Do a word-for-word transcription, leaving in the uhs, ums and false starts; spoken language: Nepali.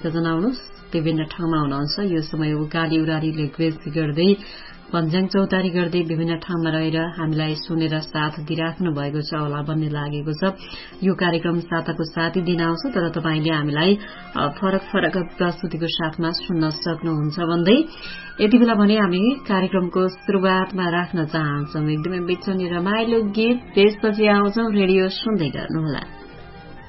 जनाउनुहोस् विभिन्न ठाउँमा हुनुहुन्छ यो समय उकाली उरालीले ग्रेस गर्दै पञ्चाङ चौतारी गर्दै विभिन्न ठाउँमा रहेर हामीलाई सुनेर साथ दिइराख्नु भएको छ होला भन्ने लागेको छ। यो कार्यक्रम साताको साथै दिन आउँछ तर तपाईले हामीलाई फरक फरक प्रस्तुतिको साथमा सुन्न सक्नुहुन्छ भन्दै यति बेला भने हामी कार्यक्रमको शुरूआतमा राख्न चाहन्छौं एकदमै बिचनी रमाइलो गीत। त्यसपछि आउँछौं रेडियो सुन्दै गर्नुहोला।